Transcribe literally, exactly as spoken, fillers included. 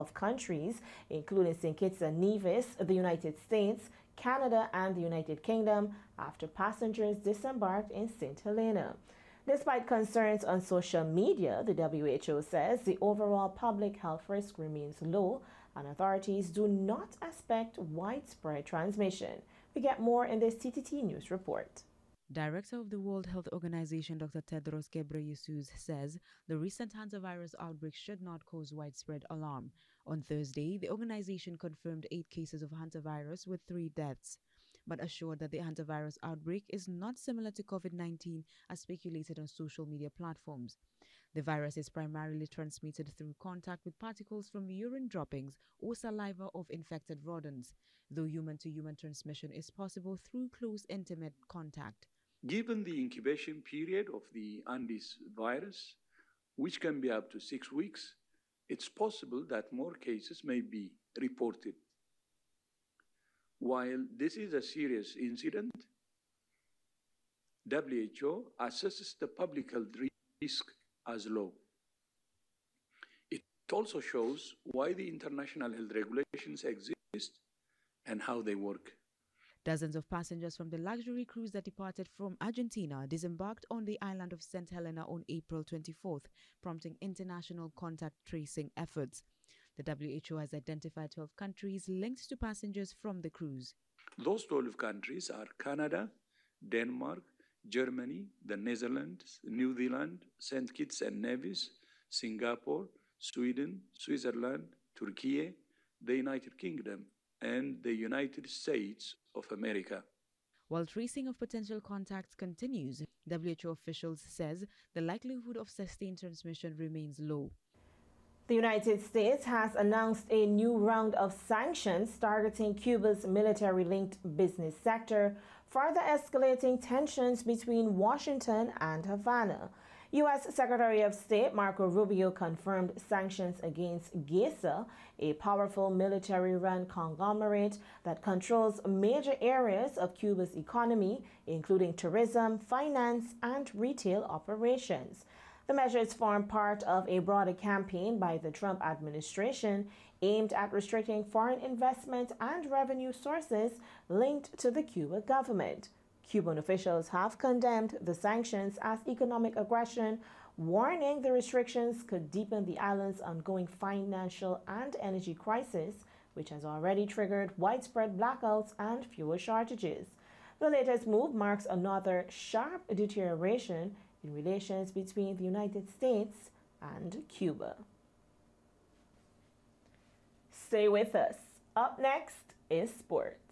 countries, including Saint Kitts and Nevis, the United States, Canada, and the United Kingdom, after passengers disembarked in Saint Helena. Despite concerns on social media, the W H O says the overall public health risk remains low and authorities do not expect widespread transmission. We get more in this T T T News report. Director of the World Health Organization, Doctor Tedros Ghebreyesus, says the recent hantavirus outbreak should not cause widespread alarm. On Thursday, the organization confirmed eight cases of hantavirus with three deaths, but assured that the hantavirus outbreak is not similar to COVID nineteen as speculated on social media platforms. The virus is primarily transmitted through contact with particles from urine droppings or saliva of infected rodents, though human-to-human transmission is possible through close, intimate contact. Given the incubation period of the Andes virus, which can be up to six weeks, it's possible that more cases may be reported. While this is a serious incident, W H O assesses the public health risk as low. It also shows why the international health regulations exist and how they work. Dozens of passengers from the luxury cruise that departed from Argentina disembarked on the island of Saint Helena on April twenty-fourth, prompting international contact tracing efforts. The W H O has identified twelve countries linked to passengers from the cruise. Those twelve countries are Canada, Denmark, Germany, the Netherlands, New Zealand, Saint Kitts and Nevis, Singapore, Sweden, Switzerland, Turkey, the United Kingdom, and the United States of America. While tracing of potential contacts continues, W H O officials says the likelihood of sustained transmission remains low. The United States has announced a new round of sanctions targeting Cuba's military-linked business sector, further escalating tensions between Washington and Havana. U S Secretary of State Marco Rubio confirmed sanctions against GESA, a powerful military-run conglomerate that controls major areas of Cuba's economy, including tourism, finance, and retail operations. The measures form part of a broader campaign by the Trump administration aimed at restricting foreign investment and revenue sources linked to the Cuba government. Cuban officials have condemned the sanctions as economic aggression, warning the restrictions could deepen the island's ongoing financial and energy crisis, which has already triggered widespread blackouts and fuel shortages. The latest move marks another sharp deterioration in relations between the United States and Cuba. Stay with us. Up next is sports.